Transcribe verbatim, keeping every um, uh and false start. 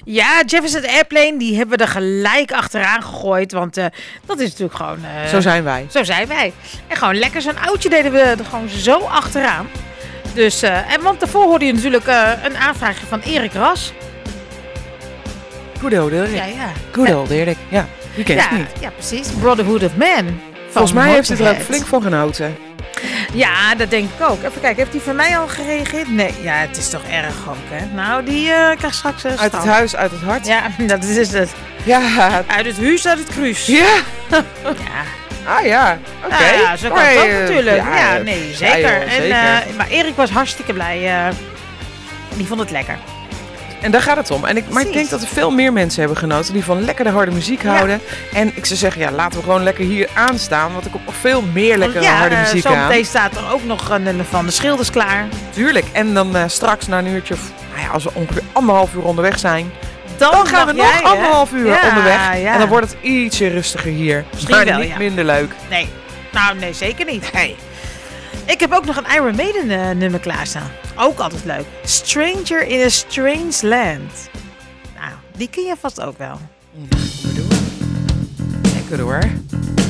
Ja, Jefferson Airplane, die hebben we er gelijk achteraan gegooid. Want uh, dat is natuurlijk gewoon... Uh, zo zijn wij. Zo zijn wij. En gewoon lekker zo'n oudje deden we er gewoon zo achteraan. Dus, uh, en want daarvoor hoorde je natuurlijk uh, een aanvraagje van Erik Ras. Good old Erik. Ja, ja. Good old Erik. Ja, wie kent ja, het niet? Ja, precies. Brotherhood of Man. Volgens mij heeft hij er ook flink van genoten. Ja, dat denk ik ook. Even kijken, heeft hij van mij al gereageerd? Nee, ja, het is toch erg ook, hè? Nou, die uh, krijgt straks uh, uit het huis, uit het hart. Ja, dat is het. Ja. Uit het huis, uit het kruis. Ja. Ja. Ah ja, oké. Okay. Ja, ja, zo kan het ook natuurlijk. Ja, ja, nee, zeker. Ja, joh, en, zeker. Uh, maar Erik was hartstikke blij. Uh, die vond het lekker. En daar gaat het om. En ik, maar ik denk dat er veel meer mensen hebben genoten die van lekker de harde muziek houden. Ja. En ik zou zeggen, ja, laten we gewoon lekker hier aanstaan. Want er komt nog veel meer lekkere ja, harde muziek uh, aan. Zometeen staat er ook nog een van de Schilders klaar. Tuurlijk. En dan uh, straks na een uurtje, of nou ja, als we ongeveer anderhalf uur onderweg zijn... Dan, dan gaan we jij, nog anderhalf uur ja, onderweg. Ja. En dan wordt het ietsje rustiger hier. Misschien maar wel, niet ja. minder leuk. Nee, nou nee, zeker niet. Hey. Ik heb ook nog een Iron Maiden uh, nummer klaarstaan. Ook altijd leuk. Stranger in a Strange Land. Nou, die ken je vast ook wel. Lekker hoor. Lekker hoor.